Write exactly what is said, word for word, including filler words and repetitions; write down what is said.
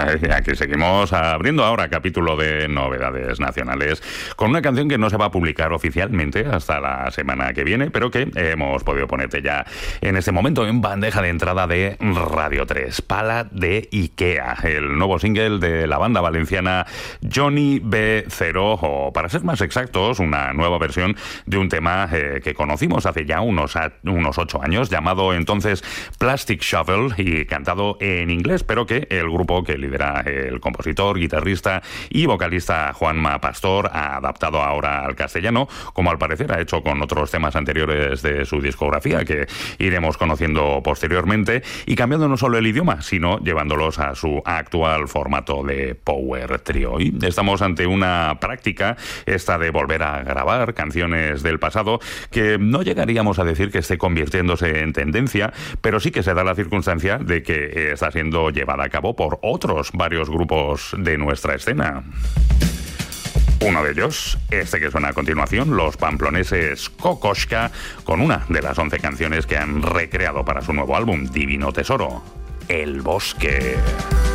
Aquí seguimos abriendo ahora capítulo de novedades nacionales con una canción que no se va a publicar oficialmente hasta la semana que viene, pero que hemos podido ponerte ya en este momento en bandeja de entrada de Radio tres. Pala de Ikea, el nuevo single de la banda valenciana Johnny B cero, o para ser más exactos, una nueva versión de un tema eh, que conocimos hace ya unos, unos ocho años, llamado entonces Plastic Shovel y cantado en inglés, pero que el grupo que lidera el compositor, guitarrista y vocalista Juanma Pastor ha adaptado ahora al castellano, como al parecer ha hecho con otros temas anteriores de su discografía que iremos conociendo posteriormente, y cambiando no solo el idioma, sino llevándolos a su actual formato de power trio. Y estamos ante una práctica, esta de volver a grabar canciones del pasado, que no llegaríamos a decir que esté convirtiéndose en tendencia, pero sí que se da la circunstancia de que está siendo llevada a cabo por otros varios grupos de nuestra escena. Uno de ellos, este que suena a continuación, los pamploneses Kokoschka, con una de las once canciones que han recreado para su nuevo álbum, Divino Tesoro, El Bosque.